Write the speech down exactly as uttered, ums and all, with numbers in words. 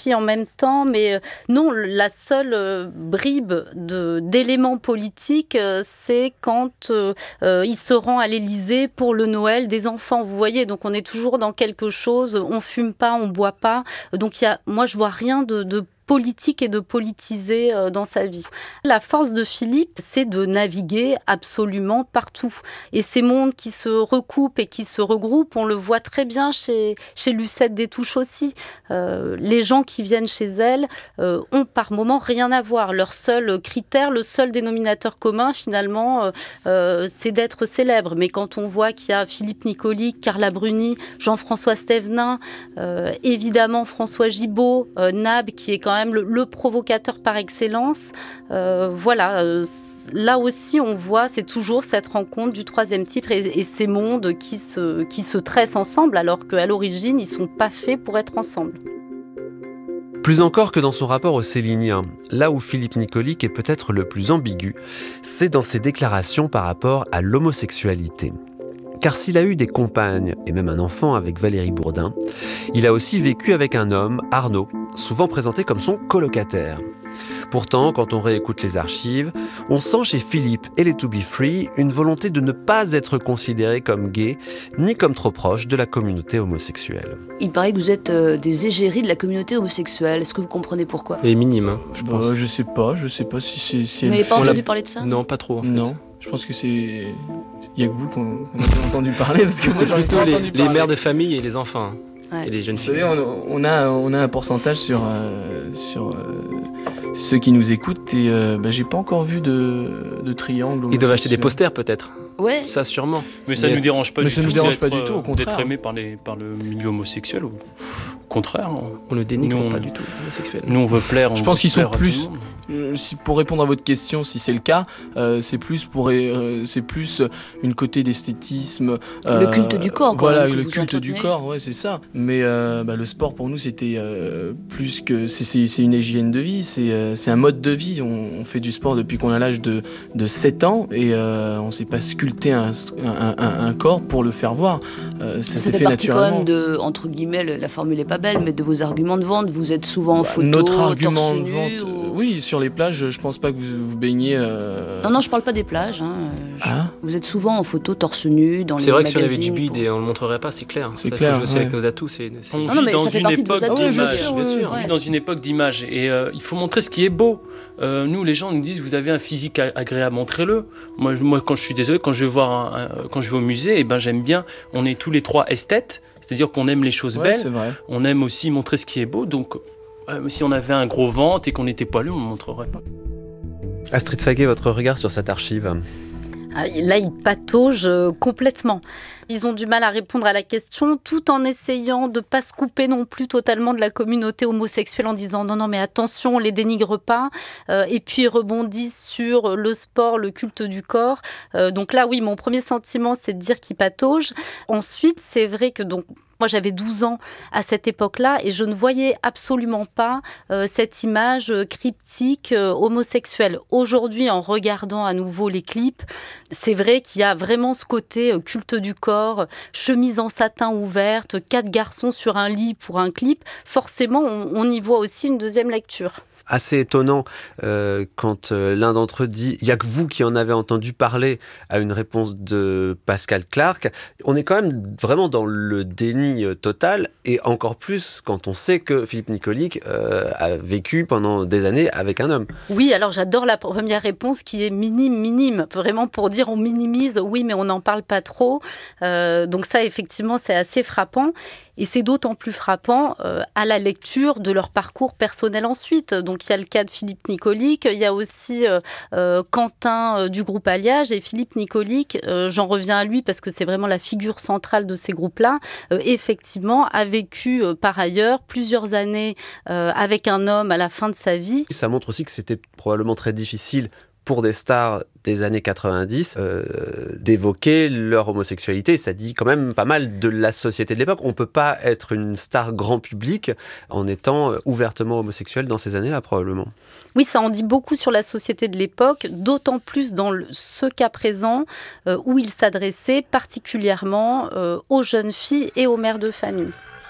filles en même temps, mais euh, non, la seule euh, bribe de, d'éléments politiques, euh, c'est quand euh, euh, il se rend à l'Élysée pour le Noël des enfants. Vous voyez, donc on est toujours dans quelque chose, on fume pas, on boit pas. Donc il y a, moi je vois rien de, de politique et de politiser dans sa vie. La force de Philippe, c'est de naviguer absolument partout. Et ces mondes qui se recoupent et qui se regroupent, on le voit très bien chez, chez Lucette des Touches aussi. Euh, les gens qui viennent chez elle euh, ont par moments rien à voir. Leur seul critère, le seul dénominateur commun, finalement, euh, euh, c'est d'être célèbre. Mais quand on voit qu'il y a Philippe Nicolic, Carla Bruni, Jean-François Stévenin, euh, évidemment François Gibault, euh, Nab, qui est quand même Le, le provocateur par excellence. Euh, voilà, euh, là aussi on voit, c'est toujours cette rencontre du troisième type et, et ces mondes qui se, qui se tressent ensemble alors qu'à l'origine ils ne sont pas faits pour être ensemble. Plus encore que dans son rapport aux Céliniens, là où Philippe Nicolic est peut-être le plus ambigu, c'est dans ses déclarations par rapport à l'homosexualité. Car s'il a eu des compagnes et même un enfant avec Valérie Bourdin, il a aussi vécu avec un homme, Arnaud, souvent présenté comme son colocataire. Pourtant, quand on réécoute les archives, on sent chez Philippe et les To Be Free une volonté de ne pas être considéré comme gay, ni comme trop proche de la communauté homosexuelle. Il paraît que vous êtes euh, des égéries de la communauté homosexuelle. Est-ce que vous comprenez pourquoi ? Elle est minime, hein, je pense. Bah, je sais pas, je sais pas si c'est... Si vous n'avez pas on entendu l'a... parler de ça ? Non, pas trop en fait. Non, je pense que c'est... Il y a que vous qu'on qu'on a pas entendu parler, parce que C'est moi, j'en ai plutôt pas les, entendu les parler. mères de famille et les enfants. Ouais. Et les jeunes Vous filles. savez, on, on, a, on a un pourcentage sur, euh, sur euh, ceux qui nous écoutent et euh, bah, j'ai pas encore vu de, de triangle. Ils doivent acheter des homosexuel. posters peut-être. Ouais. Ça sûrement. Mais ça Mais- ne nous dérange pas mais du ça tout nous dérange d'être, pas du tout, au euh, contraire. d'être aimé par, les, par le milieu homosexuel. Au contraire, on- On ne dénigre Nous, on- pas du tout les homosexuels. nous on veut plaire. Je on pense veut qu'ils sont plaire à tout plus- le monde. Euh, si, pour répondre à votre question, si c'est le cas, euh, c'est plus pour euh, c'est plus une côté d'esthétisme. euh, Le culte du corps, quoi, Voilà, que le vous culte du entretenez. corps, ouais, c'est ça. Mais euh, bah, le sport pour nous, c'était euh, plus que c'est, c'est, c'est une hygiène de vie, c'est, euh, c'est un mode de vie. On, on fait du sport depuis qu'on a l'âge de, de sept ans et euh, on ne s'est pas sculpté un, un, un, un corps pour le faire voir. Euh, ça Ça s'est fait fait partie quand naturellement. même de, entre guillemets, le- la formule est pas belle, mais de vos arguments de vente. Vous êtes souvent en Bah, photo, Notre argument torse de nu, vente, ou- euh, oui, sur les plages, je pense pas que vous vous baignez. euh, Non, non, je parle pas des plages. hein. Je- Ah. Vous êtes souvent en photo torse nu dans les C'est vrai que si on avait magazines. du bide pour- et on le montrerait pas, c'est clair. C'est Ça, clair, faut jouer aussi ouais. avec nos atouts. C'est, c'est- On Non, vit non, mais dans ça fait une partie de vos époque atouts, bien d'image. sûr, Bien sûr, on ouais. vit dans une époque d'image et euh, il faut montrer ce qui est beau. Euh, nous, les gens nous disent vous avez un physique a- agréable, montrez-le. Moi, je- moi, quand je suis désolé, quand je vais voir, un- un- quand je vais au musée, et ben j'aime bien. On est tous les trois esthètes, c'est-à-dire qu'on aime les choses Ouais, belles. c'est vrai. On aime aussi montrer ce qui est beau. Donc, euh, si on avait un gros ventre et qu'on était poilu, on ne montrerait pas. Astrid Faguet, votre regard sur cette archive ? Ah, là, ils pataugent euh, complètement. Ils ont du mal à répondre à la question tout en essayant de ne pas se couper non plus totalement de la communauté homosexuelle en disant non, non, mais attention, on ne les dénigre pas. Euh, et puis ils rebondissent sur le sport, le culte du corps. Euh, donc là, oui, mon premier sentiment, c'est de dire qu'ils pataugent. Ensuite, c'est vrai que donc, moi, j'avais douze ans à cette époque-là et je ne voyais absolument pas euh, cette image euh, cryptique euh, homosexuelle. Aujourd'hui, en regardant à nouveau les clips, c'est vrai qu'il y a vraiment ce côté euh, culte du corps, euh, chemise en satin ouverte, quatre garçons sur un lit pour un clip. Forcément, on, on y voit aussi une deuxième lecture. Assez étonnant euh, quand euh, l'un d'entre eux dit « il n'y a que vous qui en avez entendu parler » à une réponse de Pascal Clark. On est quand même vraiment dans le déni euh, total et encore plus quand on sait que Philippe Nicolic euh, a vécu pendant des années avec un homme. Oui, alors j'adore la première réponse qui est minime, minime, vraiment pour dire on minimise, oui, mais on n'en parle pas trop. Euh, donc ça, effectivement, c'est assez frappant. Et c'est d'autant plus frappant euh, à la lecture de leur parcours personnel ensuite. Donc il y a le cas de Philippe Nicolic, il y a aussi euh, euh, Quentin euh, du groupe Alliage et Philippe Nicolic, euh, j'en reviens à lui parce que c'est vraiment la figure centrale de ces groupes-là, euh, effectivement a vécu euh, par ailleurs plusieurs années euh, avec un homme à la fin de sa vie. Ça montre aussi que c'était probablement très difficile pour des stars des années quatre-vingt-dix euh, d'évoquer leur homosexualité. Ça dit quand même pas mal de la société de l'époque. On ne peut pas être une star grand public en étant ouvertement homosexuel dans ces années-là, probablement. Oui, ça en dit beaucoup sur la société de l'époque, d'autant plus dans le, ce cas présent euh, où il s'adressait particulièrement euh, aux jeunes filles et aux mères de famille.